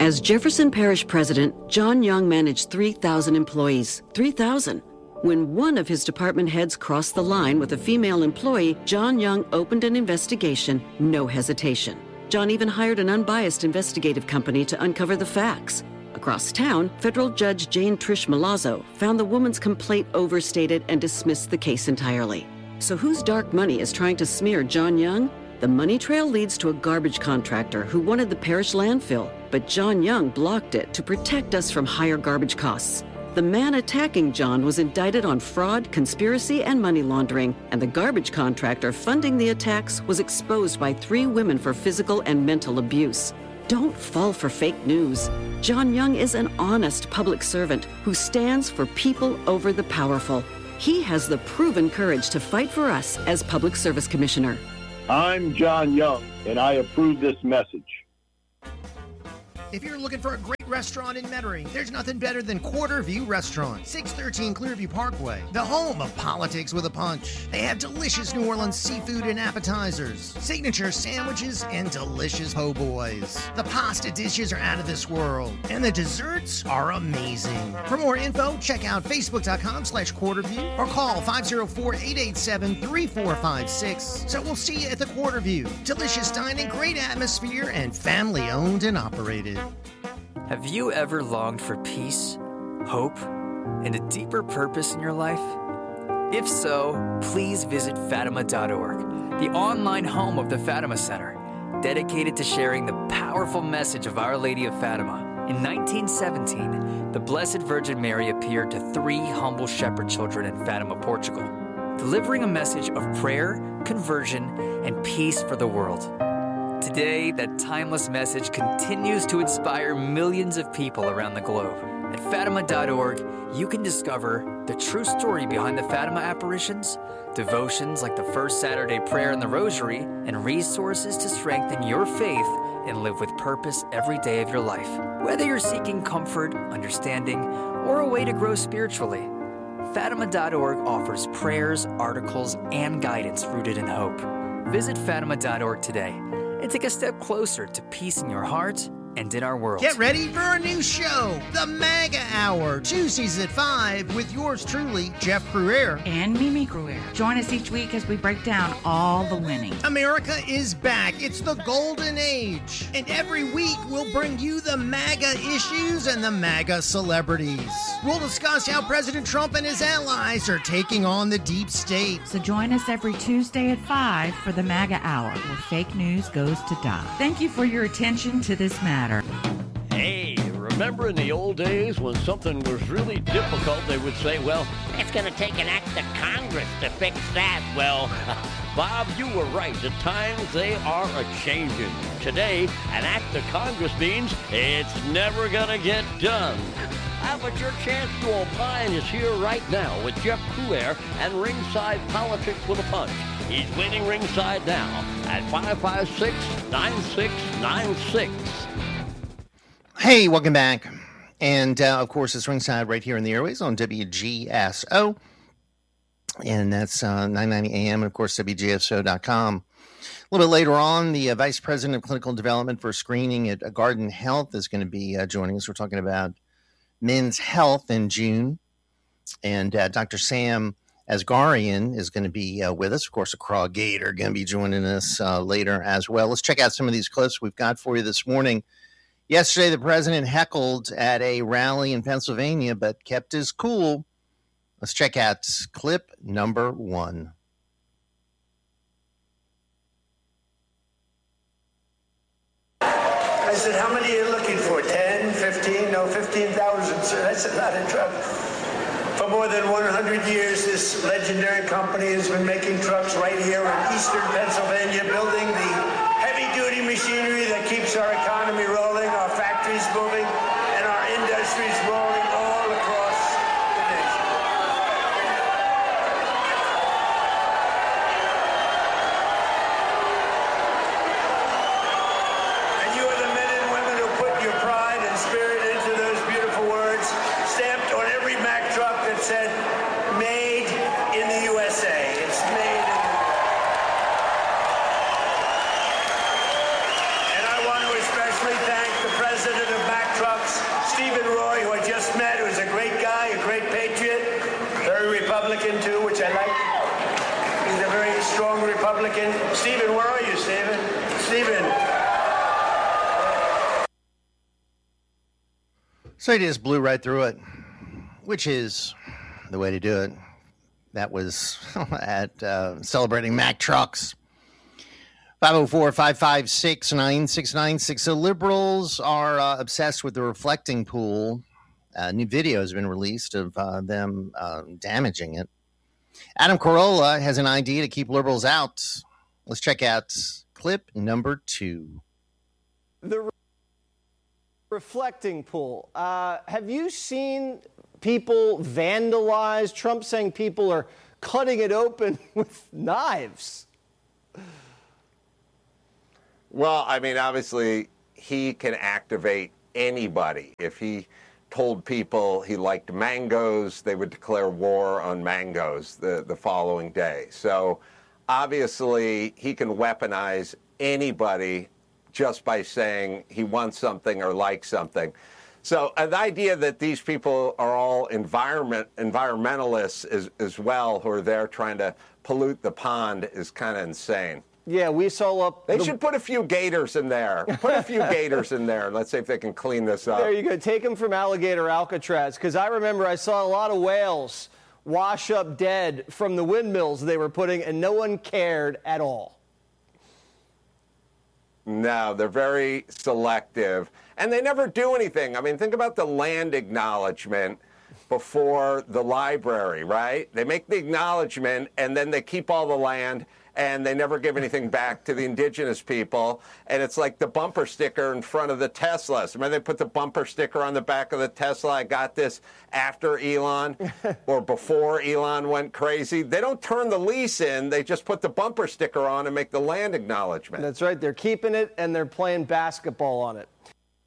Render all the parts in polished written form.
As Jefferson Parish president, John Young managed 3,000 employees. 3,000. When one of his department heads crossed the line with a female employee, John Young opened an investigation, no hesitation. John even hired an unbiased investigative company to uncover the facts. Across town, federal judge Jane Trish Malazzo found the woman's complaint overstated and dismissed the case entirely. So whose dark money is trying to smear John Young? The money trail leads to a garbage contractor who wanted the parish landfill, but John Young blocked it to protect us from higher garbage costs. The man attacking John was indicted on fraud, conspiracy, and money laundering, and the garbage contractor funding the attacks was exposed by 3 women for physical and mental abuse. Don't fall for fake news. John Young is an honest public servant who stands for people over the powerful. He has the proven courage to fight for us as Public Service Commissioner. I'm John Young, and I approve this message. If you're looking for a great restaurant in Metairie, there's nothing better than Quarter View Restaurant, 613 Clearview Parkway, the home of politics with a punch. They have delicious New Orleans seafood and appetizers, signature sandwiches, and delicious po' boys. The pasta dishes are out of this world, and the desserts are amazing. For more info, check out facebook.com/quarterview or call 504-887-3456. So we'll see you at the Quarter View. Delicious dining, great atmosphere, and family owned and operated. Have you ever longed for peace, hope, and a deeper purpose in your life? If so, please visit Fatima.org, the online home of the Fatima Center, dedicated to sharing the powerful message of Our Lady of Fatima. In 1917, the Blessed Virgin Mary appeared to 3 humble shepherd children in Fatima, Portugal, delivering a message of prayer, conversion, and peace for the world. Today, that timeless message continues to inspire millions of people around the globe. At Fatima.org, you can discover the true story behind the Fatima apparitions, devotions like the First Saturday Prayer and the Rosary, and resources to strengthen your faith and live with purpose every day of your life. Whether you're seeking comfort, understanding, or a way to grow spiritually, Fatima.org offers prayers, articles, and guidance rooted in hope. Visit Fatima.org today and take a step closer to peace in your heart and in our world. Get ready for a new show, The MAGA Hour, Tuesdays at 5 with yours truly, Jeff Crouere. And Mimi Crouere. Join us each week as we break down all the winning. America is back. It's the golden age. And every week we'll bring you the MAGA issues and the MAGA celebrities. We'll discuss how President Trump and his allies are taking on the deep state. So join us every Tuesday at 5 for the MAGA Hour, where fake news goes to die. Thank you for your attention to this matter. Hey, remember in the old days when something was really difficult, they would say, well, it's going to take an act of Congress to fix that. Well, Bob, you were right. The times, they are a-changing. Today, an act of Congress means it's never going to get done. But your chance to opine is here right now with Jeff Crouere and Ringside Politics with a Punch. He's waiting ringside now at 556-9696. Hey, welcome back. And, of course, it's Ringside right here in the airways on WGSO. And that's 990 AM, and, of course, WGSO.com. A little bit later on, the Vice President of Clinical Development for Screening at Garden Health is going to be joining us. We're talking about men's health in June. And Dr. Sam Asgharian is going to be with us. Of course, a Craw Gator going to be joining us later as well. Let's check out some of these clips we've got for you this morning. Yesterday, the president heckled at a rally in Pennsylvania, but kept his cool. Let's check out clip number 1. I said, how many are you looking for? 10, 15? No, 15,000, sir. That's a lot of trouble. For more than 100 years, this legendary company has been making trucks right here in eastern Pennsylvania, building the heavy-duty machinery that keeps our economy rolling, our factories moving, and our industries rolling all across the nation. And you are the men and women who put your pride and spirit into those beautiful words, stamped on every Mack truck that said, made in the USA. It's made in the And I want to especially thank the president of Mack So he just blew right through it, which is the way to do it. That was at celebrating Mack Trucks. 504-556-9696. So liberals are obsessed with the reflecting pool. New video has been released of them damaging it. Adam Carolla has an idea to keep liberals out. Let's check out clip number 2. The reflecting pool. Have you seen people vandalize? Trump saying people are cutting it open with knives. Well, I mean, obviously, he can activate anybody. If he told people he liked mangoes, they would declare war on mangoes the following day. So obviously, he can weaponize anybody just by saying he wants something or likes something. So the idea that these people are all environmentalists as well, who are there trying to pollute the pond, is kind of insane. Yeah, we saw up. They should put a few gators in there. Put a few gators in there. Let's see if they can clean this up. There you go. Take them from alligator Alcatraz, because I remember I saw a lot of whales wash up dead from the windmills they were putting, and no one cared at all. No, they're very selective, and they never do anything. I mean, think about the land acknowledgement before the library, right? They make the acknowledgement, and then they keep all the land, and they never give anything back to the indigenous people. And it's like the bumper sticker in front of the Teslas. Remember they put the bumper sticker on the back of the Tesla? I got this after Elon or before Elon went crazy. They don't turn the lease in. They just put the bumper sticker on and make the land acknowledgement. That's right. They're keeping it, and they're playing basketball on it.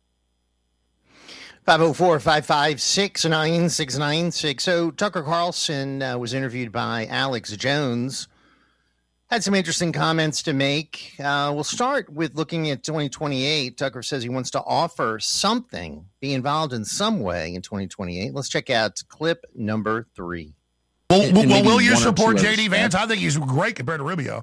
504-556-9696. So Tucker Carlson was interviewed by Alex Jones. Had some interesting comments to make. We'll start with looking at 2028. Tucker says he wants to offer something, be involved in some way in 2028. Let's check out clip number 3. Well, will you support J.D. Vance? I think he's great compared to Rubio.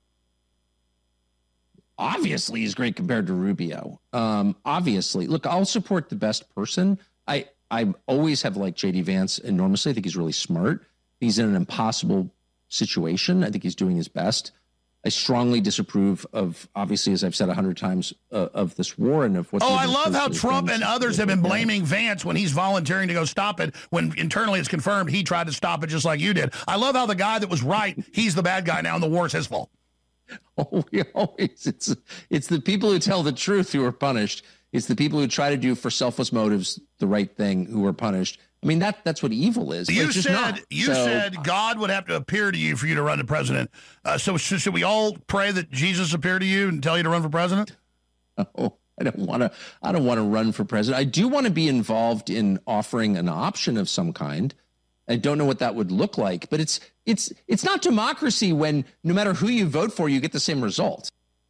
Obviously, he's great compared to Rubio. Obviously. Look, I'll support the best person. I always have liked J.D. Vance enormously. I think he's really smart. He's in an impossible situation. I think he's doing his best. I strongly disapprove of, obviously, as I've said 100 times, of this war and of what. Oh, I love how Trump and others have been blaming Vance when he's volunteering to go stop it, when internally it's confirmed he tried to stop it just like you did. I love how the guy that was right, he's the bad guy now and the war is his fault. Oh, it's the people who tell the truth who are punished. It's the people who try to do for selfless motives the right thing who are punished. I mean, that's what evil is. You said God would have to appear to you for you to run to president. So should we all pray that Jesus appear to you and tell you to run for president? Oh, I don't want to run for president. I do want to be involved in offering an option of some kind. I don't know what that would look like, but it's not democracy when no matter who you vote for, you get the same result.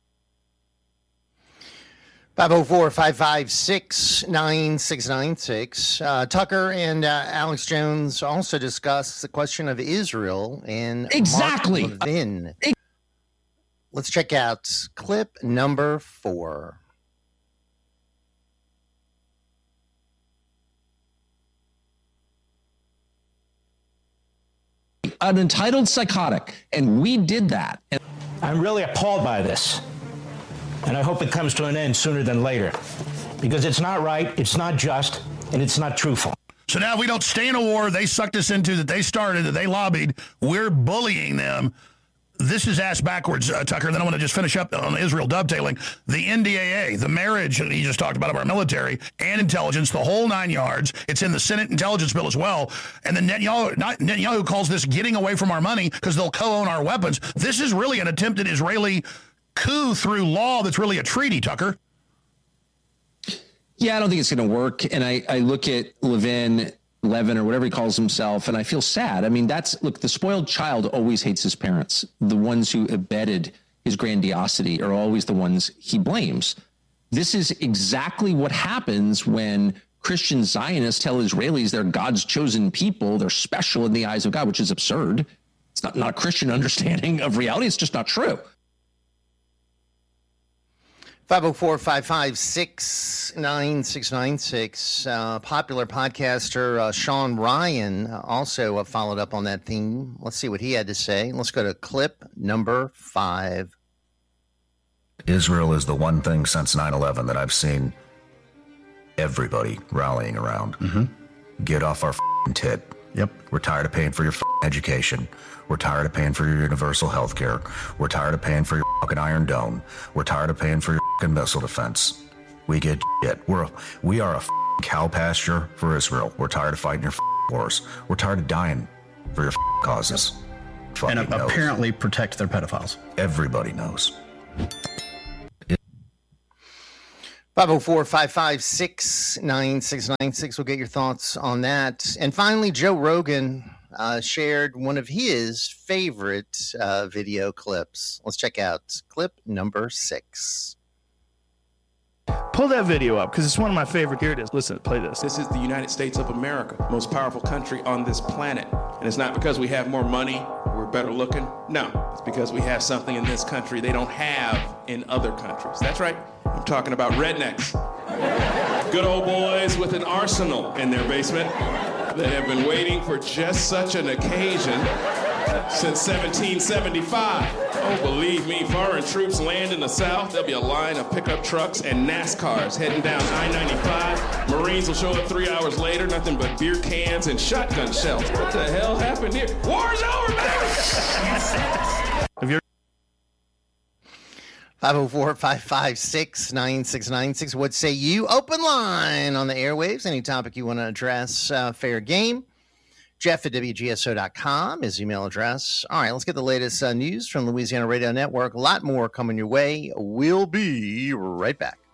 504-556-9696. Tucker and Alex Jones also discussed the question of Israel and exactly. Mark Levin. Let's check out clip number 4. An entitled psychotic, and we did that. I'm really appalled by this, and I hope it comes to an end sooner than later, because it's not right, it's not just, and it's not truthful. So now if we don't stay in a war they sucked us into, that they started, that they lobbied, we're bullying them. This is asked backwards, Tucker. Then I want to just finish up on Israel dovetailing. The NDAA, the marriage that he just talked about of our military and intelligence, the whole 9 yards. It's in the Senate intelligence bill as well. And then Netanyahu calls this getting away from our money because they'll co-own our weapons. This is really an attempted Israeli coup through law that's really a treaty, Tucker. Yeah, I don't think it's going to work. And I look at Levin or whatever he calls himself, and I feel sad. I mean, look, the spoiled child always hates his parents. The ones who abetted his grandiosity are always the ones he blames. This is exactly what happens when Christian Zionists tell Israelis they're God's chosen people, they're special in the eyes of God, which is absurd. It's not a Christian understanding of reality. It's just not true. 504-556-9696. Popular podcaster Sean Ryan also followed up on that theme. Let's see what he had to say. Let's go to clip number 5. Israel is the one thing since 9/11 that I've seen everybody rallying around. Get off our tit. Yep. We're tired of paying for your education. We're tired of paying for your universal health care. We're tired of paying for your fucking Iron Dome. We're tired of paying for your fucking missile defense. We get shit. We are a cow pasture for Israel. We're tired of fighting your wars. We're tired of dying for your causes. And apparently protect their pedophiles. Everybody knows. 504-556-9696. We'll get your thoughts on that. And finally, Joe Rogan shared one of his favorite video clips. Let's check out clip number 6. Pull that video up because it's one of my favorite. Here it is. Listen, play this. This is the United States of America, most powerful country on this planet. And it's not because we have more money, we're better looking. No, it's because we have something in this country they don't have in other countries. That's right. I'm talking about rednecks. Good old boys with an arsenal in their basement that have been waiting for just such an occasion since 1775. Oh, believe me, foreign troops land in the South. There'll be a line of pickup trucks and NASCARs heading down I-95. Marines will show up 3 hours later, nothing but beer cans and shotgun shells. What the hell happened here? War's over, baby! 504-556-9696. What say you? Open line on the airwaves. Any topic you want to address, fair game. Jeff at WGSO.com is email address. All right, let's get the latest news from Louisiana Radio Network. A lot more coming your way. We'll be right back.